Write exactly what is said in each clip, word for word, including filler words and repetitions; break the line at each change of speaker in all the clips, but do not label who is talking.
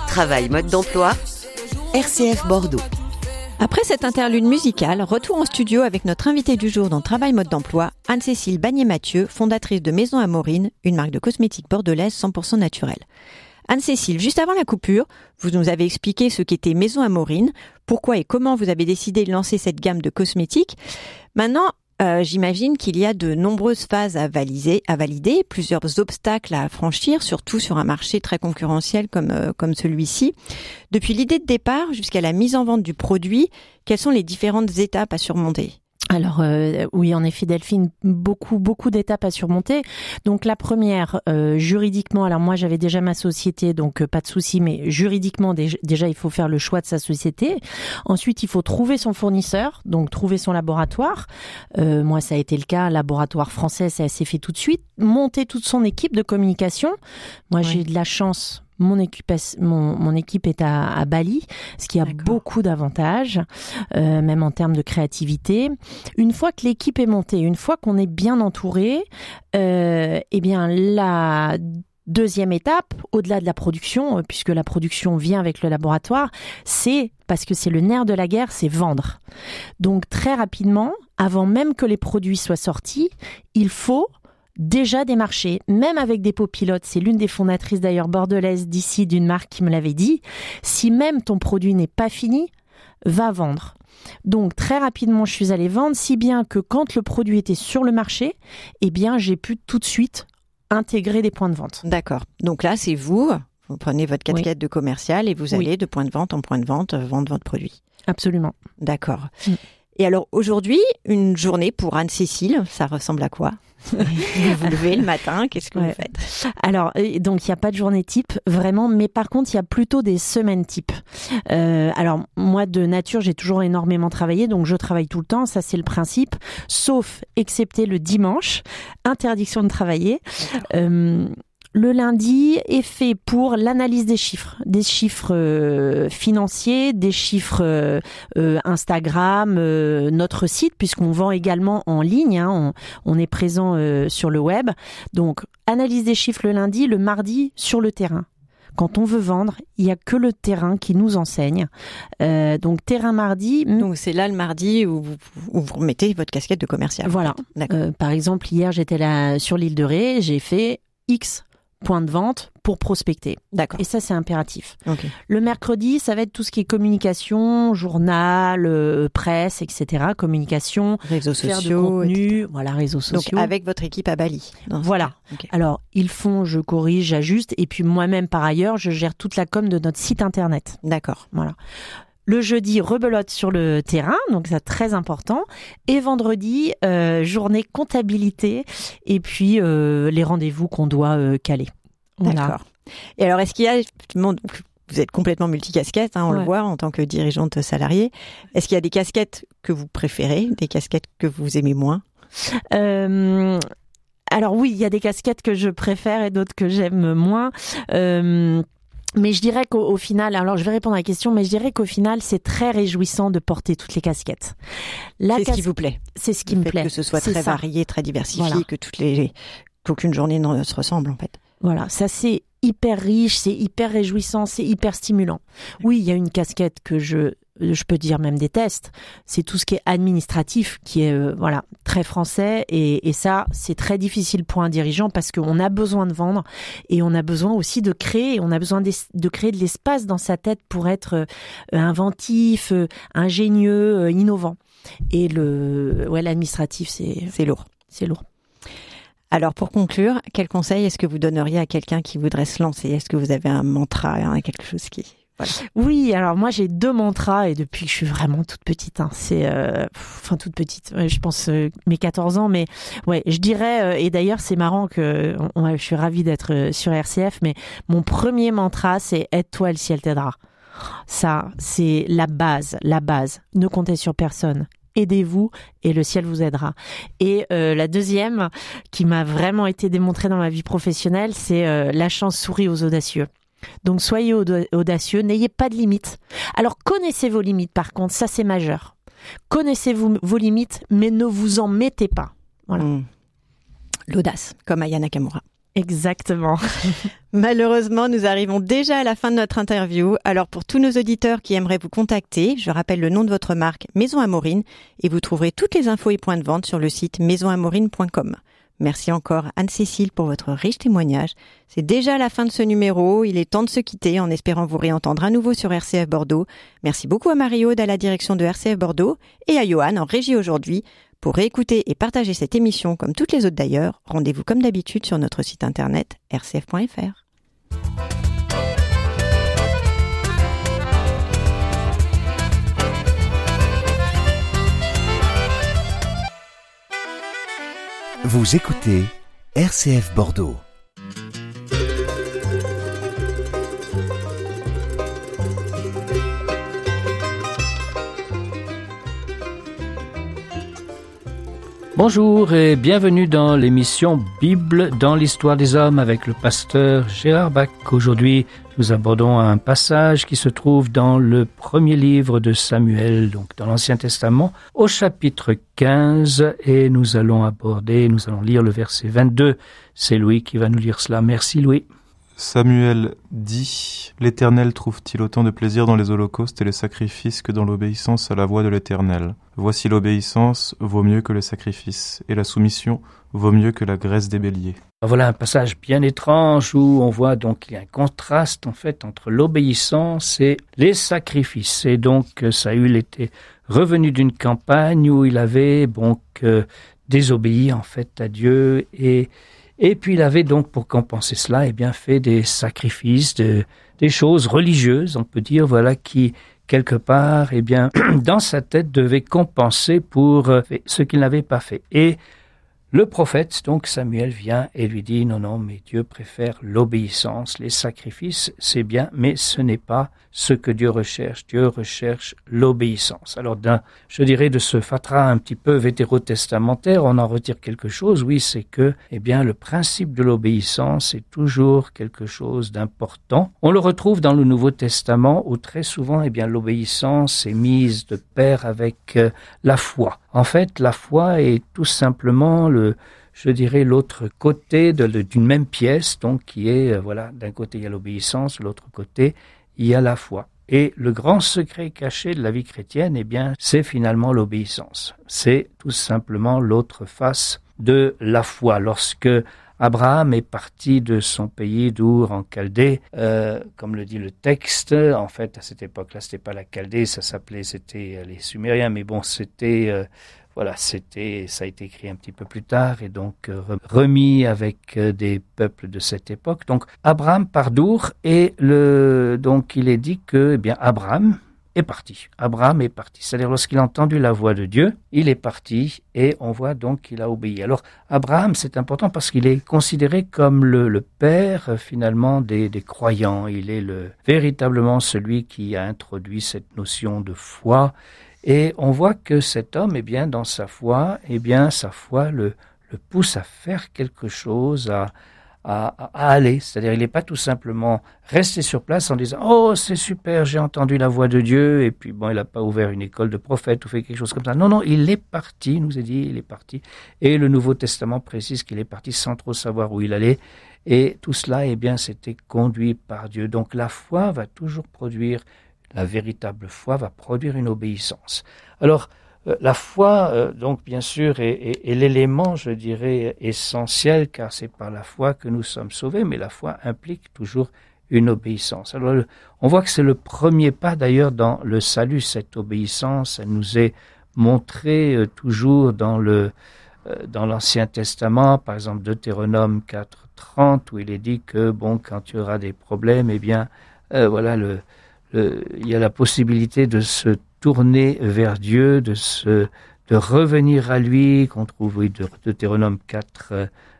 Travail mode d'emploi, R C F Bordeaux.
Après cette interlude musicale, retour en studio avec notre invitée du jour dans Travail mode d'emploi, Anne-Cécile Bagné-Mathieu, fondatrice de Maison Amorine, une marque de cosmétiques bordelaise cent pour cent naturelle. Anne-Cécile, juste avant la coupure, vous nous avez expliqué ce qu'était Maison Amorine, pourquoi et comment vous avez décidé de lancer cette gamme de cosmétiques. Maintenant, euh, j'imagine qu'il y a de nombreuses phases à valider, à valider, plusieurs obstacles à franchir, surtout sur un marché très concurrentiel comme, euh, comme celui-ci. Depuis l'idée de départ jusqu'à la mise en vente du produit, quelles sont les différentes étapes à surmonter ?
Alors euh, oui, en effet, Delphine, beaucoup beaucoup d'étapes à surmonter. Donc la première, euh, juridiquement, alors moi j'avais déjà ma société, donc euh, pas de souci, mais juridiquement déjà, déjà il faut faire le choix de sa société. Ensuite, il faut trouver son fournisseur, donc trouver son laboratoire. Euh, moi, ça a été le cas, laboratoire français, ça s'est fait tout de suite. Monter toute son équipe de communication. Moi, oui. J'ai de la chance. Mon équipe, mon, mon équipe est à, à Bali, ce qui a D'accord. beaucoup d'avantages, euh, même en termes de créativité. Une fois que l'équipe est montée, une fois qu'on est bien entouré, euh, eh bien la deuxième étape, au-delà de la production, puisque la production vient avec le laboratoire, c'est, parce que c'est le nerf de la guerre, c'est vendre. Donc très rapidement, avant même que les produits soient sortis, il faut déjà des marchés, même avec des copilotes. C'est l'une des fondatrices d'ailleurs bordelaises d'ici d'une marque qui me l'avait dit. Si même ton produit n'est pas fini, va vendre. Donc très rapidement, je suis allée vendre, si bien que quand le produit était sur le marché, eh bien j'ai pu tout de suite intégrer des points de vente.
D'accord. Donc là, c'est vous, vous prenez votre casquette oui. de commercial et vous allez oui. de point de vente en point de vente vendre votre produit.
Absolument.
D'accord. Mm. Et alors aujourd'hui, une journée pour Anne-Cécile, ça ressemble à quoi ? Vous vous levez le matin, qu'est-ce que ouais. vous faites ?
Alors, donc il n'y a pas de journée type, vraiment, mais par contre, il y a plutôt des semaines type. Euh, alors, moi, de nature, j'ai toujours énormément travaillé, donc je travaille tout le temps, ça c'est le principe, sauf, excepté le dimanche, interdiction de travailler. Euh, Le lundi est fait pour l'analyse des chiffres, des chiffres euh, financiers, des chiffres euh, euh, Instagram, euh, notre site, puisqu'on vend également en ligne, hein, on, on est présent euh, sur le web. Donc, analyse des chiffres le lundi, le mardi sur le terrain. Quand on veut vendre, il n'y a que le terrain qui nous enseigne. Euh, donc, terrain mardi.
Donc, c'est là le mardi où vous, où vous remettez votre casquette de commercial.
Voilà. Euh, par exemple, hier, j'étais là sur l'île de Ré, j'ai fait X point de vente pour prospecter.
D'accord.
Et ça, c'est impératif.
Okay.
Le mercredi, ça va être tout ce qui est communication, journal, euh, presse, et cetera. Communication,
réseaux
faire
sociaux,
de contenu,
et cetera.
Voilà, réseaux sociaux.
Donc, avec votre équipe à Bali.
Voilà. Okay. Alors, ils font, je corrige, j'ajuste. Et puis, moi-même, par ailleurs, je gère toute la com de notre site internet.
D'accord.
Voilà. Le jeudi, rebelote sur le terrain, donc c'est très important. Et vendredi, euh, journée comptabilité et puis euh, les rendez-vous qu'on doit euh, caler.
Voilà. D'accord. Et alors, est-ce qu'il y a, effectivement, vous êtes complètement multicasquette, hein, on ouais. le voit en tant que dirigeante salariée. Est-ce qu'il y a des casquettes que vous préférez, des casquettes que vous aimez moins ?
euh... Alors oui, il y a des casquettes que je préfère et d'autres que j'aime moins. Euh... Mais je dirais qu'au au final, alors je vais répondre à la question, mais je dirais qu'au final, c'est très réjouissant de porter toutes les casquettes.
La c'est cas... ce qui vous plaît.
C'est ce qui
le
me
fait
plaît.
Que ce soit
c'est
très
ça.
varié, très diversifié,
voilà.
que toutes les, qu'aucune journée ne se ressemble en fait.
Voilà, ça c'est hyper riche, c'est hyper réjouissant, c'est hyper stimulant. Oui, il y a une casquette que je, je peux dire même déteste, c'est tout ce qui est administratif, qui est euh, voilà très français et, et ça c'est très difficile pour un dirigeant parce qu'on a besoin de vendre et on a besoin aussi de créer, on a besoin de, de créer de l'espace dans sa tête pour être euh, inventif, euh, ingénieux, euh, innovant. Et le ouais l'administratif c'est
c'est lourd,
c'est lourd.
Alors, pour conclure, quel conseil est-ce que vous donneriez à quelqu'un qui voudrait se lancer ? Est-ce que vous avez un mantra, hein, quelque chose qui... Voilà.
Oui, alors moi j'ai deux mantras et depuis que je suis vraiment toute petite, hein, c'est, euh, enfin toute petite, je pense euh, mes quatorze ans, mais ouais, je dirais, euh, et d'ailleurs c'est marrant que on, je suis ravie d'être sur R C F, mais mon premier mantra c'est « aide-toi, le ciel t'aidera ». Ça, c'est la base, la base. Ne comptez sur personne. Aidez-vous et le ciel vous aidera. Et euh, la deuxième, qui m'a vraiment été démontrée dans ma vie professionnelle, c'est euh, la chance sourit aux audacieux. Donc soyez audacieux, n'ayez pas de limites. Alors connaissez vos limites par contre, ça c'est majeur. Connaissez vos, vos limites, mais ne vous en mettez pas. Voilà.
Mmh. L'audace, comme Aya Nakamura.
Exactement.
Malheureusement, nous arrivons déjà à la fin de notre interview. Alors pour tous nos auditeurs qui aimeraient vous contacter, je rappelle le nom de votre marque Maison Amorine et vous trouverez toutes les infos et points de vente sur le site maison amorine point com. Merci encore Anne-Cécile pour votre riche témoignage. C'est déjà la fin de ce numéro. Il est temps de se quitter en espérant vous réentendre à nouveau sur R C F Bordeaux. Merci beaucoup à Marie-Aude à la direction de R C F Bordeaux et à Johan en régie aujourd'hui. Pour réécouter et partager cette émission comme toutes les autres d'ailleurs, rendez-vous comme d'habitude sur notre site internet r c f point f r.
Vous écoutez R C F Bordeaux.
Bonjour et bienvenue dans l'émission Bible dans l'histoire des hommes avec le pasteur Gérard Bach. Aujourd'hui, nous abordons un passage qui se trouve dans le premier livre de Samuel, donc dans l'Ancien Testament, au chapitre quinze, et nous allons aborder, nous allons lire le verset vingt-deux. C'est Louis qui va nous lire cela. Merci Louis.
Samuel dit : « L'Éternel trouve-t-il autant de plaisir dans les holocaustes et les sacrifices que dans l'obéissance à la voix de l'Éternel ? Voici l'obéissance vaut mieux que le sacrifice, et la soumission vaut mieux que la graisse des béliers. »
Voilà un passage bien étrange où on voit donc qu'il y a un contraste en fait entre l'obéissance et les sacrifices. Et donc Saül était revenu d'une campagne où il avait donc euh, désobéi en fait à Dieu et Et puis il avait donc, pour compenser cela, eh bien, fait des sacrifices, de, des choses religieuses, on peut dire, voilà, qui, quelque part, eh bien, dans sa tête, devaient compenser pour euh, ce qu'il n'avait pas fait. Et le prophète, donc Samuel, vient et lui dit, non, non, mais Dieu préfère l'obéissance, les sacrifices, c'est bien, mais ce n'est pas ce que Dieu recherche. Dieu recherche l'obéissance. Alors, d'un, je dirais, de ce fatras un petit peu vétérotestamentaire, on en retire quelque chose, oui, c'est que, eh bien, le principe de l'obéissance est toujours quelque chose d'important. On le retrouve dans le Nouveau Testament, où très souvent, eh bien, l'obéissance est mise de pair avec euh, la foi. En fait, la foi est tout simplement le, je dirais, l'autre côté de, de, d'une même pièce, donc qui est, euh, voilà, d'un côté il y a l'obéissance, de l'autre côté il y a la foi. Et le grand secret caché de la vie chrétienne, eh bien, c'est finalement l'obéissance. C'est tout simplement l'autre face de la foi. Lorsque Abraham est parti de son pays d'Our en Chaldée, euh, comme le dit le texte, en fait, à cette époque-là, c'était pas la Chaldée, ça s'appelait, c'était les Sumériens, mais bon, c'était, euh, voilà, c'était, ça a été écrit un petit peu plus tard et donc euh, remis avec euh, des peuples de cette époque. Donc, Abraham part d'Our et le, donc il est dit que, eh bien, Abraham est parti. Abraham est parti. C'est-à-dire, lorsqu'il a entendu la voix de Dieu, il est parti et on voit donc qu'il a obéi. Alors, Abraham, c'est important parce qu'il est considéré comme le, le père, finalement, des, des croyants. Il est le, véritablement celui qui a introduit cette notion de foi. Et on voit que cet homme, eh bien, dans sa foi, eh bien, sa foi le, le pousse à faire quelque chose, à, À, à aller, c'est-à-dire il n'est pas tout simplement resté sur place en disant « Oh, c'est super, j'ai entendu la voix de Dieu » et puis bon, il n'a pas ouvert une école de prophète ou fait quelque chose comme ça. Non, non, il est parti, il nous a dit, il est parti. Et le Nouveau Testament précise qu'il est parti sans trop savoir où il allait. Et tout cela, eh bien, c'était conduit par Dieu. Donc la foi va toujours produire, la véritable foi va produire une obéissance. Alors, la foi, euh, donc bien sûr, est, est, est l'élément, je dirais, essentiel, car c'est par la foi que nous sommes sauvés, mais la foi implique toujours une obéissance. Alors, le, on voit que c'est le premier pas, d'ailleurs, dans le salut, cette obéissance. Elle nous est montrée euh, toujours dans le euh, dans l'Ancien Testament, par exemple, Deutéronome quatre trente, où il est dit que, bon, quand tu auras des problèmes, eh bien, euh, voilà, le, le, il y a la possibilité de se tourner vers Dieu, de se, de revenir à lui, qu'on trouve, oui, de Deutéronome quatre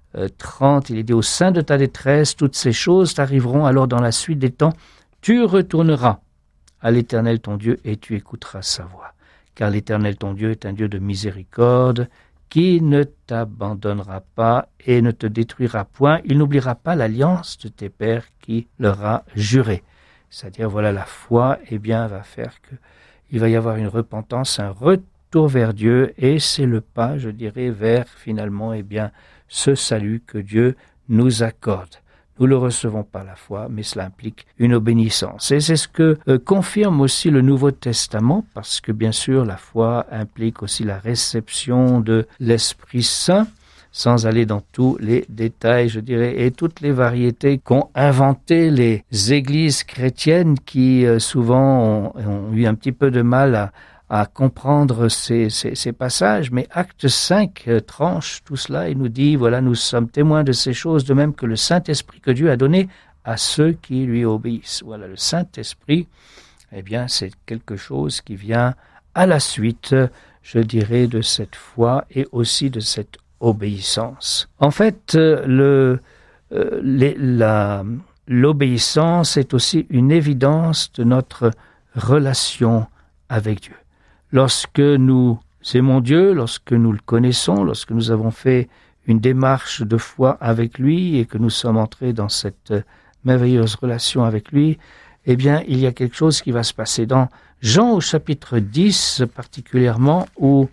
trente, il est dit, au sein de ta détresse, toutes ces choses t'arriveront, alors dans la suite des temps, tu retourneras à l'Éternel ton Dieu et tu écouteras sa voix. Car l'Éternel ton Dieu est un Dieu de miséricorde, qui ne t'abandonnera pas et ne te détruira point. Il n'oubliera pas l'alliance de tes pères qui leur a juré. C'est-à-dire, voilà, la foi, eh bien, va faire que il va y avoir une repentance, un retour vers Dieu, et c'est le pas, je dirais, vers finalement, eh bien, ce salut que Dieu nous accorde. Nous le recevons par la foi, mais cela implique une obéissance. Et c'est ce que euh, confirme aussi le Nouveau Testament, parce que bien sûr la foi implique aussi la réception de l'Esprit Saint, sans aller dans tous les détails, je dirais, et toutes les variétés qu'ont inventé les églises chrétiennes qui euh, souvent ont, ont eu un petit peu de mal à à comprendre ces, ces, ces passages, mais Acte cinq euh, tranche tout cela et nous dit, voilà, nous sommes témoins de ces choses, de même que le Saint-Esprit que Dieu a donné à ceux qui lui obéissent. Voilà, le Saint-Esprit, eh bien, c'est quelque chose qui vient à la suite, je dirais, de cette foi et aussi de cette obéissance. En fait, euh, le, euh, les, la, l'obéissance est aussi une évidence de notre relation avec Dieu. Lorsque nous aimons Dieu, lorsque nous le connaissons, lorsque nous avons fait une démarche de foi avec lui et que nous sommes entrés dans cette merveilleuse relation avec lui, eh bien, il y a quelque chose qui va se passer. Dans Jean au chapitre dix, particulièrement, où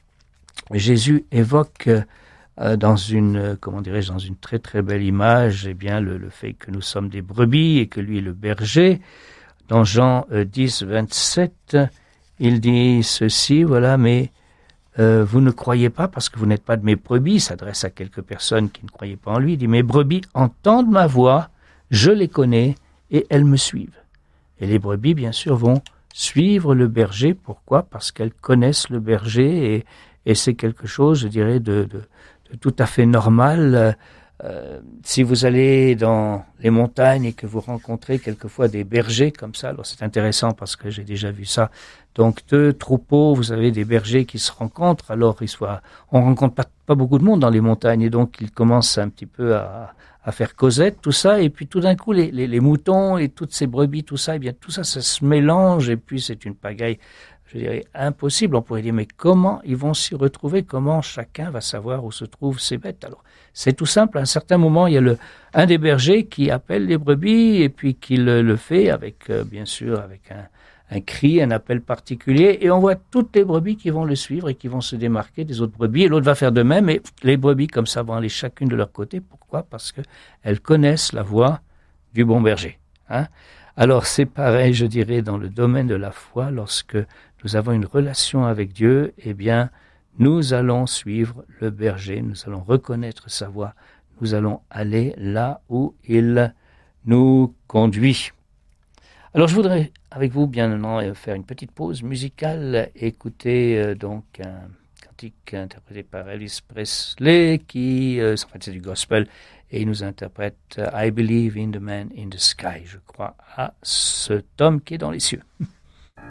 Jésus évoque euh, dans une, comment dirais-je, dans une très très belle image, eh bien, le, le fait que nous sommes des brebis et que lui est le berger. Dans Jean euh, dix, vingt-sept, il dit ceci, voilà, mais euh, vous ne croyez pas parce que vous n'êtes pas de mes brebis, il s'adresse à quelques personnes qui ne croyaient pas en lui, il dit, mes brebis entendent ma voix, je les connais et elles me suivent. Et les brebis, bien sûr, vont suivre le berger, pourquoi ? Parce qu'elles connaissent le berger et, et c'est quelque chose, je dirais, de, de, de tout à fait normal. Euh, si vous allez dans les montagnes et que vous rencontrez quelquefois des bergers comme ça, alors c'est intéressant parce que j'ai déjà vu ça. Donc deux troupeaux, vous avez des bergers qui se rencontrent, alors ils soient, on rencontre pas, pas beaucoup de monde dans les montagnes et donc ils commencent un petit peu à, à faire causette, tout ça, et puis tout d'un coup les, les, les moutons et toutes ces brebis, tout ça, et bien tout ça, ça se mélange et puis c'est une pagaille, je dirais, impossible. On pourrait dire, mais comment ils vont s'y retrouver? Comment chacun va savoir où se trouvent ces bêtes? Alors, c'est tout simple. À un certain moment, il y a le, un des bergers qui appelle les brebis et puis qui le, le fait avec, euh, bien sûr, avec un, un cri, un appel particulier. Et on voit toutes les brebis qui vont le suivre et qui vont se démarquer des autres brebis. Et l'autre va faire de même. Et les brebis, comme ça, vont aller chacune de leur côté. Pourquoi? Parce que elles connaissent la voix du bon berger. Hein? Alors, c'est pareil, je dirais, dans le domaine de la foi, lorsque nous avons une relation avec Dieu, eh bien, nous allons suivre le berger, nous allons reconnaître sa voix, nous allons aller là où il nous conduit. Alors, je voudrais, avec vous, bien maintenant, faire une petite pause musicale, écouter euh, donc un cantique interprété par Elvis Presley, qui, euh, en fait, c'est du gospel, et il nous interprète « I believe in the man in the sky ». Je crois à cet homme qui est dans les cieux.